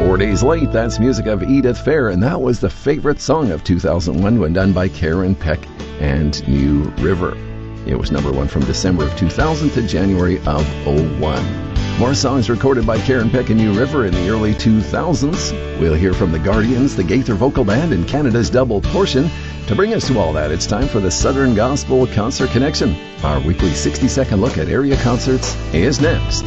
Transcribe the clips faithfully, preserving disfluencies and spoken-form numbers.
Four Days Late, that's music of Edith Fair, and that was the favorite song of two thousand one when done by Karen Peck and New River. It was number one from December of two thousand to January of oh one. More songs recorded by Karen Peck and New River in the early two thousands. We'll hear from the Guardians, the Gaither Vocal Band, and Canada's Double Portion. To bring us to all that, it's time for the Southern Gospel Concert Connection. Our weekly sixty-second look at area concerts is next.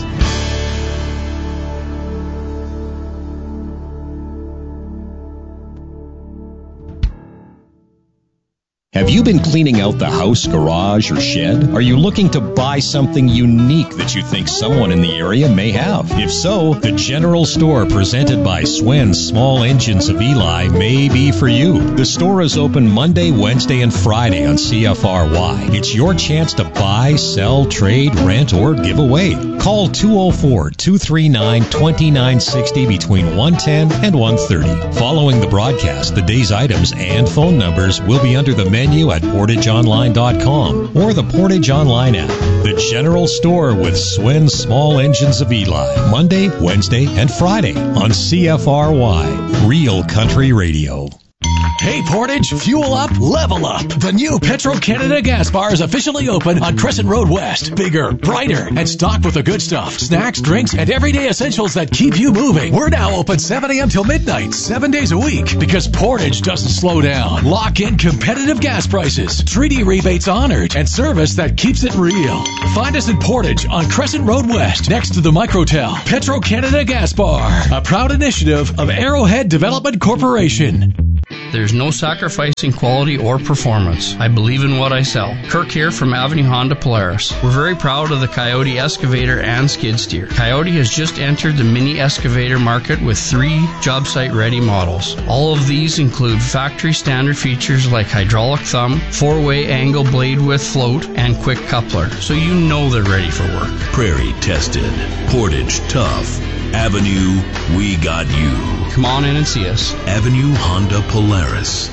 Have you been cleaning out the house, garage, or shed? Are you looking to buy something unique that you think someone in the area may have? If so, the General Store presented by Swen's Small Engines of Eli may be for you. The store is open Monday, Wednesday, and Friday on C F R Y. It's your chance to buy, sell, trade, rent, or give away. Call two oh four, two three nine, two nine six oh between one ten and one thirty. Following the broadcast, the day's items and phone numbers will be under the menu at portage online dot com or the Portage Online app. The General Store with Swen's Small Engines of Eli, Monday, Wednesday, and Friday on C F R Y, Real Country Radio. Hey Portage, fuel up, level up. The new Petro-Canada gas bar is officially open on Crescent Road West. Bigger, brighter, and stocked with the good stuff. Snacks, drinks, and everyday essentials that keep you moving. We're now open seven a.m. till midnight, seven days a week, because Portage doesn't slow down. Lock in competitive gas prices, treaty rebates honored, and service that keeps it real. Find us in Portage on Crescent Road West, next to the Microtel. Petro-Canada Gas Bar, a proud initiative of Arrowhead Development Corporation. There's no sacrificing quality or performance. I believe in what I sell. Kirk here from Avenue Honda Polaris. We're very proud of the Coyote Excavator and Skid Steer. Coyote has just entered the mini excavator market with three job site ready models. All of these include factory standard features like hydraulic thumb, four-way angle blade width float, and quick coupler, so you know they're ready for work. Prairie tested. Portage tough. Avenue, we got you. Come on in and see us. Avenue Honda Polaris.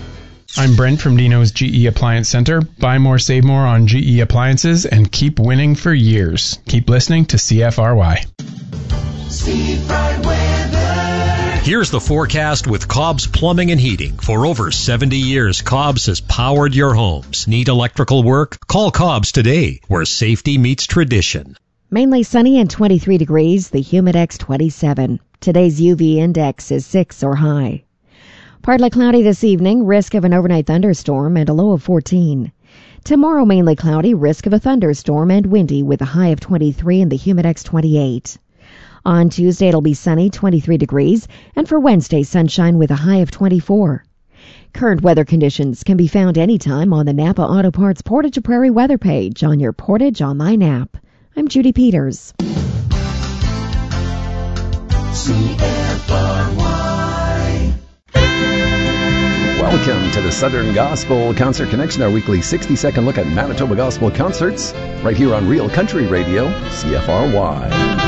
I'm Brent from Dino's G E Appliance Center. Buy more, save more on G E appliances and keep winning for years. Keep listening to C F R Y. Steve Bright Weather. Here's the forecast with Cobb's Plumbing and Heating. For over seventy years, Cobb's has powered your homes. Need electrical work? Call Cobb's today, where safety meets tradition. Mainly sunny and twenty-three degrees, the Humidex twenty-seven. Today's U V index is six or high. Partly cloudy this evening, risk of an overnight thunderstorm and a low of fourteen. Tomorrow mainly cloudy, risk of a thunderstorm and windy with a high of twenty-three and the Humidex twenty-eight. On Tuesday it'll be sunny, twenty-three degrees, and for Wednesday sunshine with a high of twenty-four. Current weather conditions can be found anytime on the Napa Auto Parts Portage Prairie weather page on your Portage Online app. I'm Judy Peters. C F R Y. Welcome to the Southern Gospel Concert Connection, our weekly sixty-second look at Manitoba Gospel concerts, right here on Real Country Radio, C F R Y.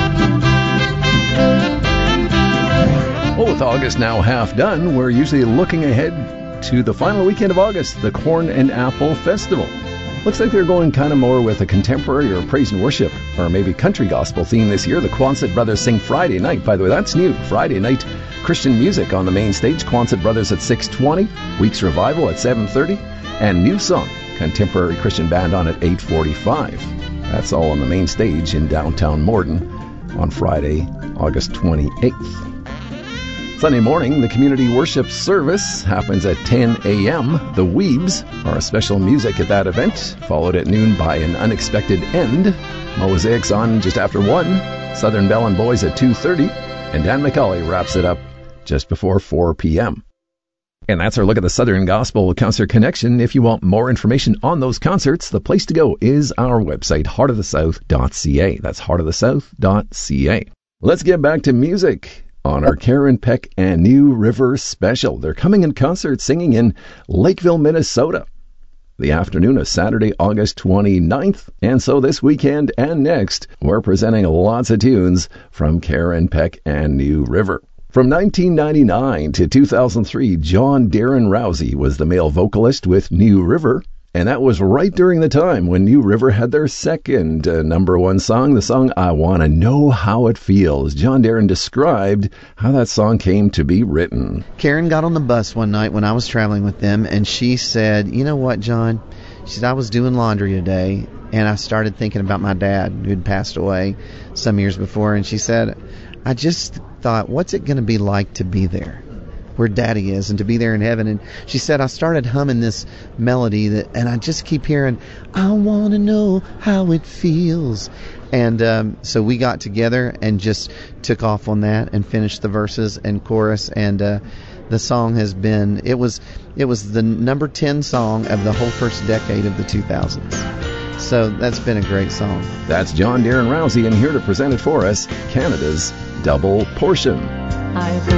Well, with August now half done, we're usually looking ahead to the final weekend of August, the Corn and Apple Festival. Looks like they're going kind of more with a contemporary or praise and worship, or maybe country gospel theme this year. The Quonset Brothers sing Friday night. By the way, that's new. Friday night Christian music on the main stage. Quonset Brothers at six twenty, Weeks Revival at seven thirty, and New Song, contemporary Christian band, on at eight forty-five. That's all on the main stage in downtown Morden on Friday, August twenty-eighth. Sunday morning, the community worship service happens at ten a.m. The Weebs are a special music at that event, followed at noon by an unexpected end. Mosaics on just after one, Southern Belle and Boys at two thirty, and Dan McCauley wraps it up just before four p.m. And that's our look at the Southern Gospel Concert Connection. If you want more information on those concerts, the place to go is our website, heart of the south dot c a. That's heart of the south dot c a. Let's get back to music on our Karen Peck and New River special. They're coming in concert singing in Lakeville, Minnesota, the afternoon of Saturday, August twenty-ninth. And so this weekend and next, we're presenting lots of tunes from Karen Peck and New River. From nineteen ninety-nine to two thousand three, John Darren Rousey was the male vocalist with New River, And that was right during the time when New River had their second uh, number one song, the song I Wanna Know How It Feels. John Darren described how that song came to be written. Karen got on the bus one night when I was traveling with them, and she said, you know what, John? She said, I was doing laundry today, and I started thinking about my dad who had passed away some years before, and she said, I just thought, what's it going to be like to be there where Daddy is and to be there in heaven? And she said, I started humming this melody that, and I just keep hearing, I want to know how it feels. And um, so we got together and just took off on that and finished the verses and chorus. And uh, the song has been, it was it was the number ten song of the whole first decade of the two thousands. So that's been a great song. That's John Darren Rousey, and here to present it for us, Canada's Double Portion. I've